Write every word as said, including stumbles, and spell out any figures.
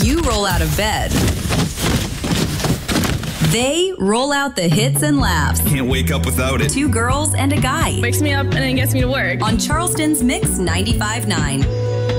you roll out of bed. They roll out the hits and laughs. Can't wake up without it. Two girls and a guy. Wakes me up and then gets me to work. On Charleston's Mix ninety-five point nine.